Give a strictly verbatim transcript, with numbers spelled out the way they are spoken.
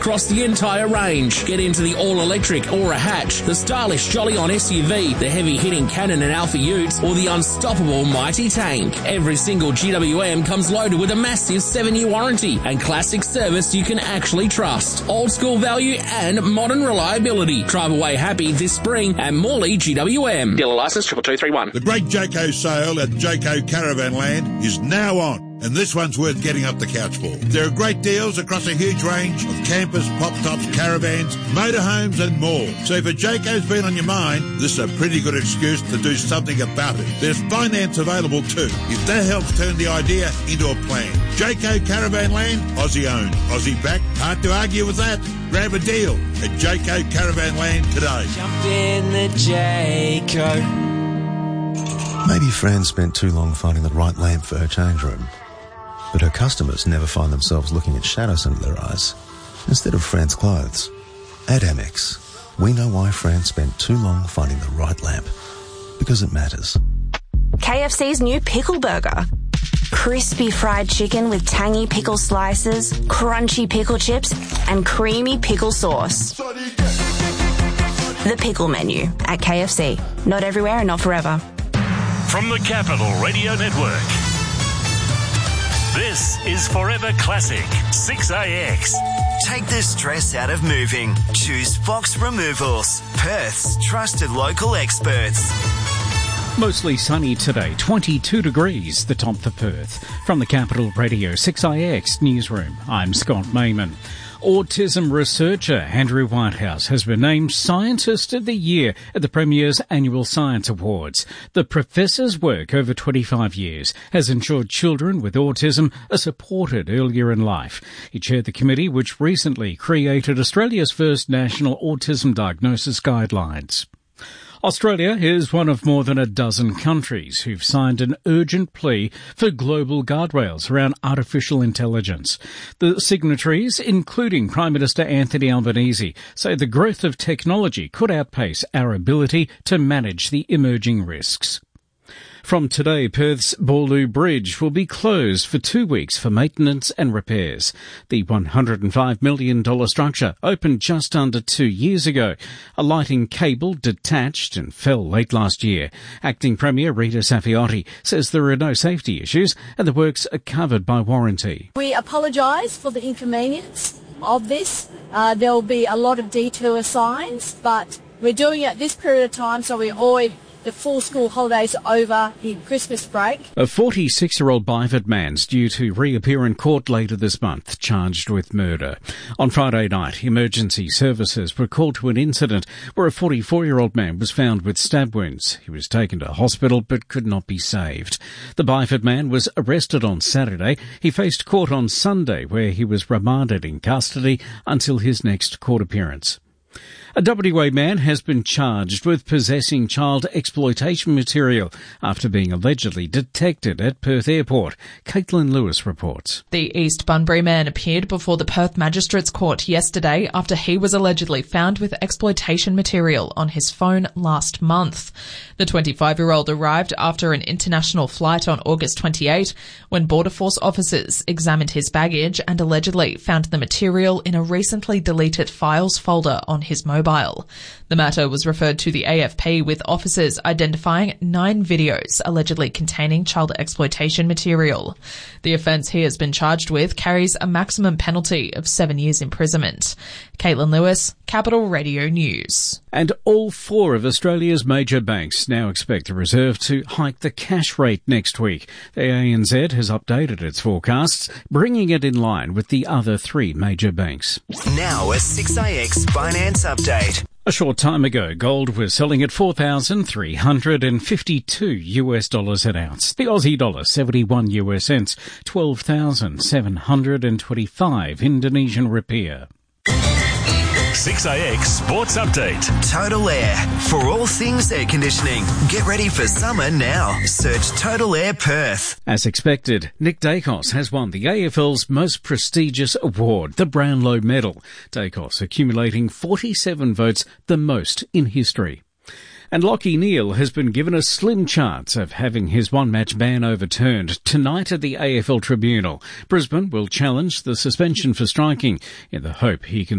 across the entire range. Get into the all-electric Aura Hatch, the stylish Jolly-On S U V, the heavy-hitting Cannon and Alpha Utes, or the unstoppable Mighty Tank. Every single G W M comes loaded with a massive seven-year warranty and classic service you can actually trust. Old-school value and modern reliability. Drive away happy this spring at Morley G W M. Dealer license triple two three one. The great Jayco sale at Jayco Caravan Land is now on, and this one's worth getting up the couch for. There are great deals across a huge range of campers, pop-tops, caravans, motorhomes and more. So if a Jayco's been on your mind, this is a pretty good excuse to do something about it. There's finance available too, if that helps turn the idea into a plan. Jayco Caravan Land, Aussie owned, Aussie backed. Hard to argue with that. Grab a deal at Jayco Caravan Land today. Jump in the Jayco. Maybe Fran spent too long finding the right lamp for her change room, but her customers never find themselves looking at shadows under their eyes instead of Fran's clothes. At Amex, we know why Fran spent too long finding the right lamp, because it matters. K F C's new Pickle Burger. Crispy fried chicken with tangy pickle slices, crunchy pickle chips, and creamy pickle sauce. The Pickle Menu at K F C. Not everywhere and not forever. From the Capital Radio Network, this is Forever Classic six A X. Take the stress out of moving. Choose Fox Removals, Perth's trusted local experts. Mostly sunny today, twenty-two degrees, the top for Perth. From the Capital Radio six A X newsroom, I'm Scott Mayman. Autism researcher Andrew Whitehouse has been named Scientist of the Year at the Premier's Annual Science Awards. The professor's work over twenty-five years has ensured children with autism are supported earlier in life. He chaired the committee which recently created Australia's first national autism diagnosis guidelines. Australia is one of more than a dozen countries who've signed an urgent plea for global guardrails around artificial intelligence. The signatories, including Prime Minister Anthony Albanese, say the growth of technology could outpace our ability to manage the emerging risks. From today, Perth's Boorloo Bridge will be closed for two weeks for maintenance and repairs. The one hundred five million dollars structure opened just under two years ago. A lighting cable detached and fell late last year. Acting Premier Rita Safiotti says there are no safety issues and the works are covered by warranty. We apologise for the inconvenience of this. Uh, there will be a lot of detour signs, but we're doing it at this period of time so we avoid the full school holidays over the Christmas break. A forty-six-year-old Byford man's due to reappear in court later this month, charged with murder. On Friday night, emergency services were called to an incident where a forty-four-year-old man was found with stab wounds. He was taken to hospital but could not be saved. The Byford man was arrested on Saturday. He faced court on Sunday, where he was remanded in custody until his next court appearance. A W A man has been charged with possessing child exploitation material after being allegedly detected at Perth Airport. Caitlin Lewis reports. The East Bunbury man appeared before the Perth Magistrates Court yesterday after he was allegedly found with exploitation material on his phone last month. The twenty-five-year-old arrived after an international flight on August twenty-eighth when Border Force officers examined his baggage and allegedly found the material in a recently deleted files folder on his mobile. The matter was referred to the A F P with officers identifying nine videos allegedly containing child exploitation material. The offence he has been charged with carries a maximum penalty of seven years imprisonment. Caitlin Lewis, Capital Radio News. And all four of Australia's major banks now expect the Reserve to hike the cash rate next week. The A N Z has updated its forecasts, bringing it in line with the other three major banks. Now a six A X finance update. A short time ago, gold was selling at four thousand three hundred fifty-two US dollars an ounce. The Aussie dollar, seventy-one US cents, twelve thousand seven hundred twenty-five Indonesian rupiah. six A X Sports Update. Total Air. For all things air conditioning. Get ready for summer now. Search Total Air Perth. As expected, Nick Dacos has won the A F L's most prestigious award, the Brownlow Medal. Dacos accumulating forty-seven votes, the most in history. And Lachie Neale has been given a slim chance of having his one-match ban overturned tonight at the A F L Tribunal. Brisbane will challenge the suspension for striking in the hope he can